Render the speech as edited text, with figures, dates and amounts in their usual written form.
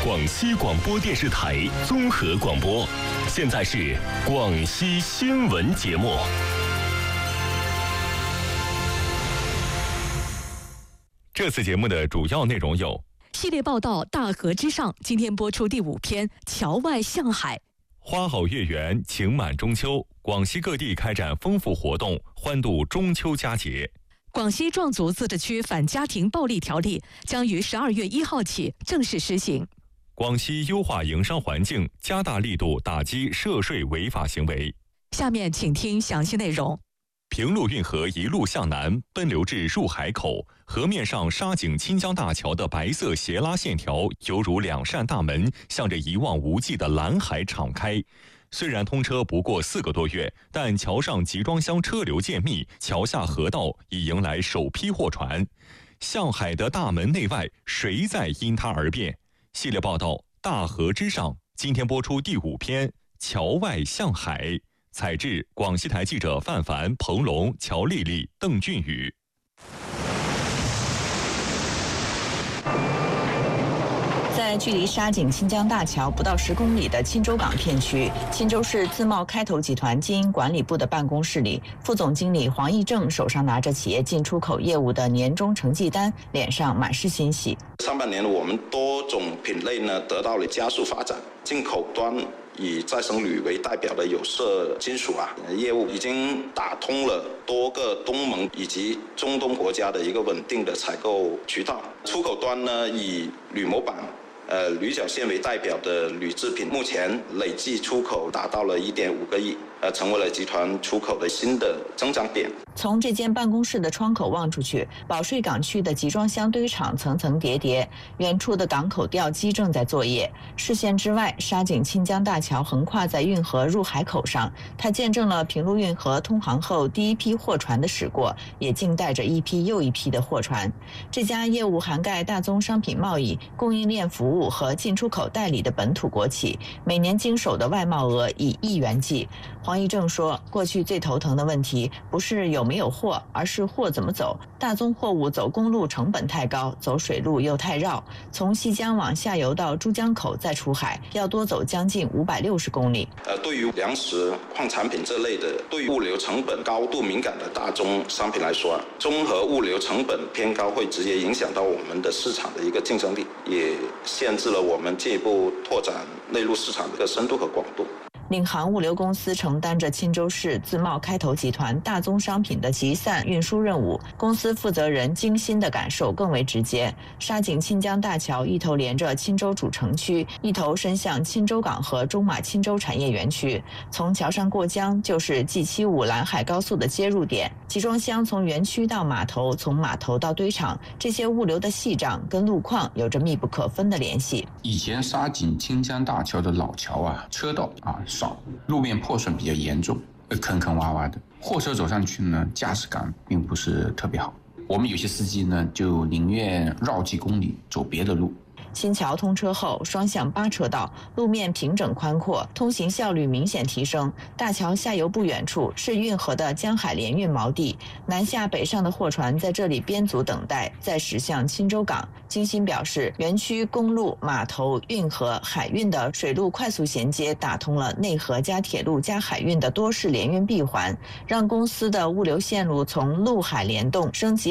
广西广播电视台综合广播。现在是广西新闻节目。这次节目的主要内容有： 系列报道《大河之上》今天播出第5篇《桥外向海》。 花好月圆，情满中秋，广西各地开展丰富活动，欢度中秋佳节。 广西壮族自治区反家庭暴力条例将于12月1号起正式施行。 广西优化营商环境，加大力度打击涉税违法行为。 下面请听详细内容。 平陆运河一路向南奔流至入海口，河面上沙井清江大桥的白色斜拉线条犹如2扇大门，向着一望无际的蓝海敞开。虽然通车不过4个多月，但桥上集装箱车流渐密，桥下河道已迎来首批货船。向海的大门内外，谁在因它而变？系列报道《大河之上》今天播出第5篇《桥外向海》。采制广西台记者范凡、彭龙、乔丽丽、邓俊宇。 在距离沙井清江大桥不到10公里的钦州港片区，钦州市自贸开投集团经营管理部的办公室里，副总经理黄义正手上拿着企业进出口业务的年终成绩单，脸上满是欣喜。 上半年我们多种品类呢得到了加速发展，进口端以再生铝为代表的有色金属业务已经打通了多个东盟以及中东国家的一个稳定的采购渠道。出口端呢，以铝模板、铝角线为代表的铝制品，目前累计出口达到了1.5个亿，成为了集团出口的新的增长点。 从这间办公室的窗口望出去，保税港区的集装箱堆场层层叠叠，远处的港口吊机正在作业。视线之外，沙井清江大桥横跨在运河入海口上，它见证了平陆运河通航后第一批货船的驶过，也静待着一批又一批的货船。这家业务涵盖大宗商品贸易、供应链服务和进出口代理的本土国企，每年经手的外贸额以亿元计。黄义正说，过去最头疼的问题不是有没有货，而是货怎么走。大宗货物走公路成本太高，走水路又太绕，从西江往下游到珠江口再出海，要多走将近560公里。 对于粮食、矿产品这类的，对于物流成本高度敏感的大宗商品来说，综合物流成本偏高会直接影响到我们的市场的一个竞争力，也限制了我们进一步拓展内陆市场的一个深度和广度。 领航物流公司承担着钦州市自贸开投集团大宗商品的集散运输任务，公司负责人精心的感受更为直接。沙井清江大桥一头连着钦州主城区，一头伸向钦州港和中马钦州产业园区，从桥上过江就是 G75 蓝海高速的接入点。集装箱从园区到码头，从码头到堆场，这些物流的细账跟路况有着密不可分的联系。 以前沙井清江大桥的老桥车道少，路面破损比较严重，坑坑洼洼的，货车走上去呢，驾驶感并不是特别好。我们有些司机呢，就宁愿绕几公里走别的路。 新桥通车后，双向8车道，路面平整宽阔，通行效率明显提升。大桥下游不远处是运河的江海联运锚地，南下北上的货船在这里编组等待，再驶向钦州港。金鑫表示，园区公路、码头、运河、海运的水路快速衔接，打通了内河加铁路加海运的多式联运闭环，让公司的物流线路从陆海联动升级